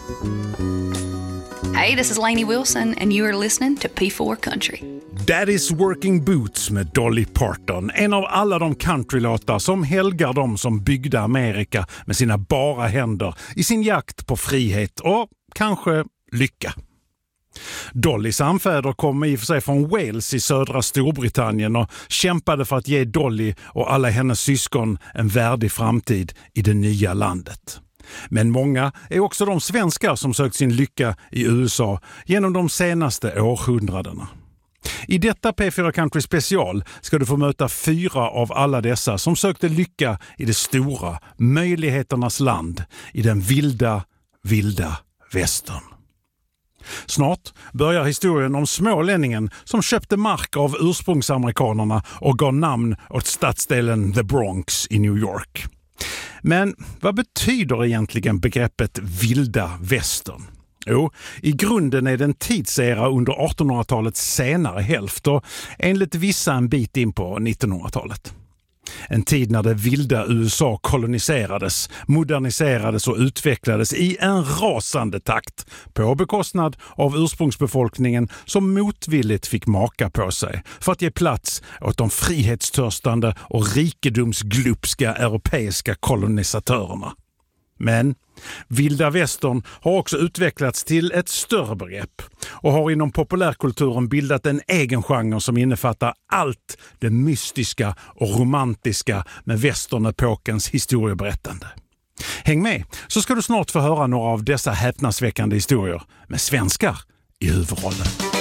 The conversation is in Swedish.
Hey, this is Lainey Wilson and you are listening to P4 Country. Daddy's Working Boots med Dolly Parton. En av alla de countrylåtar som helgar de som byggde Amerika med sina bara händer i sin jakt på frihet och kanske lycka. Dollys anfäder kom i och för sig från Wales i södra Storbritannien och kämpade för att ge Dolly och alla hennes syskon en värdig framtid i det nya landet. Men många är också de svenskar som sökt sin lycka i USA genom de senaste århundradena. I detta P4 Country special ska du få möta 4 av alla dessa som sökte lycka i det stora, möjligheternas land, i den vilda västern. Snart börjar historien om smålänningen som köpte mark av ursprungsamerikanerna och gav namn åt stadsdelen The Bronx i New York. Men vad betyder egentligen begreppet vilda västern? Jo, i grunden är det en tidsera under 1800-talets senare hälft och enligt vissa en bit in på 1900-talet. En tid när det vilda USA koloniserades, moderniserades och utvecklades i en rasande takt på bekostnad av ursprungsbefolkningen som motvilligt fick maka på sig för att ge plats åt de frihetstörstande och rikedomsglupska europeiska kolonisatörerna. Men vilda västern har också utvecklats till ett större begrepp och har inom populärkulturen bildat en egen genre som innefattar allt det mystiska och romantiska med westernepokens historieberättande. Häng med så ska du snart få höra några av dessa häpnadsväckande historier med svenskar i huvudrollen.